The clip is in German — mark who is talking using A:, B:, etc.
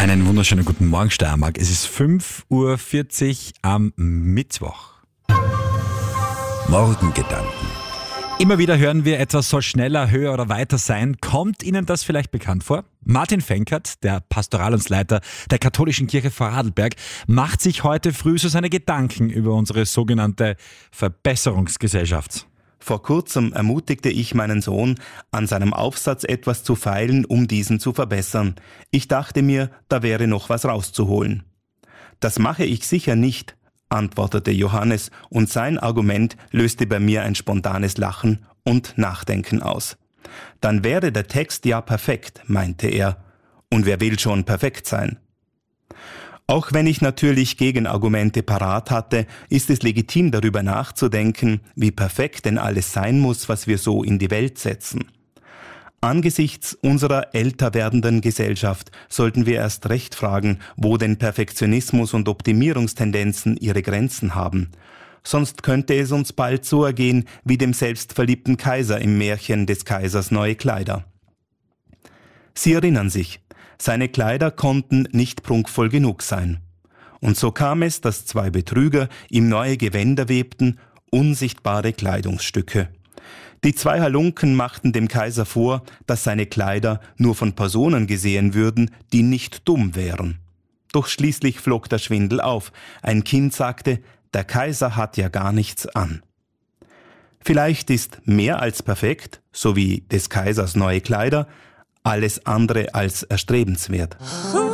A: Einen wunderschönen guten Morgen, Steiermark. Es ist 5:40 Uhr am Mittwoch.
B: Morgengedanken.
A: Immer wieder hören wir, etwas soll schneller, höher oder weiter sein. Kommt Ihnen das vielleicht bekannt vor? Martin Fenkert, der Pastoralungsleiter der katholischen Kirche Vorarlberg, macht sich heute früh so seine Gedanken über unsere sogenannte Verbesserungsgesellschaft.
C: Vor kurzem ermutigte ich meinen Sohn, an seinem Aufsatz etwas zu feilen, um diesen zu verbessern. Ich dachte mir, da wäre noch was rauszuholen. Das mache ich sicher nicht, antwortete Johannes, und sein Argument löste bei mir ein spontanes Lachen und Nachdenken aus. Dann wäre der Text ja perfekt, meinte er. Und wer will schon perfekt sein? Auch wenn ich natürlich Gegenargumente parat hatte, ist es legitim, darüber nachzudenken, wie perfekt denn alles sein muss, was wir so in die Welt setzen. Angesichts unserer älter werdenden Gesellschaft sollten wir erst recht fragen, wo denn Perfektionismus und Optimierungstendenzen ihre Grenzen haben. Sonst könnte es uns bald so ergehen wie dem selbstverliebten Kaiser im Märchen des Kaisers neue Kleider. Sie erinnern sich, seine Kleider konnten nicht prunkvoll genug sein. Und so kam es, dass zwei Betrüger ihm neue Gewänder webten, unsichtbare Kleidungsstücke. Die zwei Halunken machten dem Kaiser vor, dass seine Kleider nur von Personen gesehen würden, die nicht dumm wären. Doch schließlich flog der Schwindel auf. Ein Kind sagte, der Kaiser hat ja gar nichts an. Vielleicht ist mehr als perfekt, so wie des Kaisers neue Kleider, alles andere als erstrebenswert.